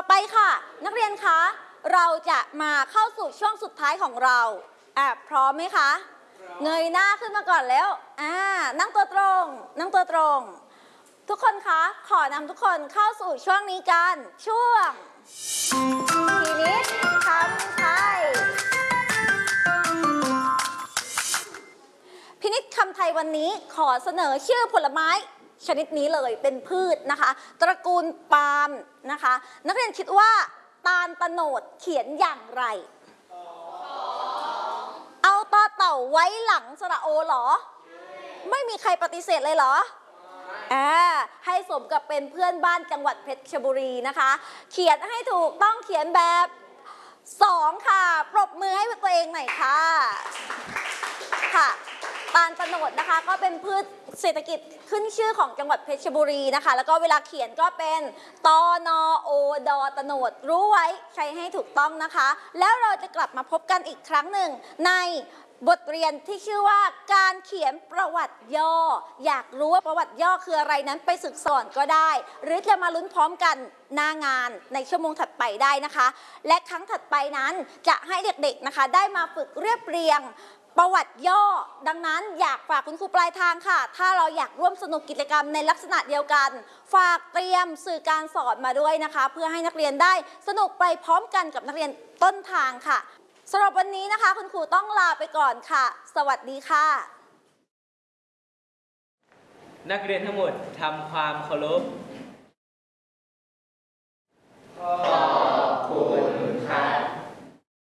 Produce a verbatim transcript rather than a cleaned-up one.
อไปค่ะนักเรียนคะเราจะมาเข้าสู่ช่วงสุดท้ายของเราอ่ะพร้อมไหมคะเงยหน้าขึ้นมาก่อนแล้วอ่านั่งตัวตรงนั่งตัวตรงทุกคนคะขอนำทุกคนเข้าสู่ช่วงนี้กันช่วงพินิจคำไทยพินิจคำไทยวันนี้ขอเสนอชื่อผลไม้ชนิดนี้เลยเป็นพืชนะคะตระกูลปาล์มนะคะนักเรียนคิดว่าตาลตะโนดเขียนอย่างไรเอาต่อเต่าไว้หลังสระโอเหรอไม่มีใครปฏิเสธเลยเหรออ่าให้สมกับเป็นเพื่อนบ้านจังหวัดเพชรบุรีนะคะเขียนให้ถูกต้องเขียนแบบสองค่ะปรบมือให้ตัวเองหน่อยค่ะค่ะตาลตะโนดนะคะก็เป็นพืชเศรษฐกิจขึ้นชื่อของจังหวัดเพชรบุรีนะคะแล้วก็เวลาเขียนก็เป็นตนโอดตะโนดรู้ไว้ใช้ให้ถูกต้องนะคะแล้วเราจะกลับมาพบกันอีกครั้งหนึ่งในบทเรียนที่ชื่อว่าการเขียนประวัติย่ออยากรู้ว่าประวัติย่อคืออะไรนั้นไปศึกษาก็ได้หรือจะมาลุ้นพร้อมกันหน้างานในชั่วโมงถัดไปได้นะคะและครั้งถัดไปนั้นจะให้เด็กๆนะคะได้มาฝึกเรียบเรียงประวัติย่อดังนั้นอยากฝากคุณครูปลายทางค่ะถ้าเราอยากร่วมสนุกกิจกรรมในลักษณะเดียวกันฝากเตรียมสื่อการสอนมาด้วยนะคะเพื่อให้นักเรียนได้สนุกไปพร้อมกันกับนักเรียนต้นทางค่ะสำหรับวันนี้นะคะคุณครูต้องลาไปก่อนค่ะสวัสดีค่ะนักเรียนทั้งหมดทำความเคารพ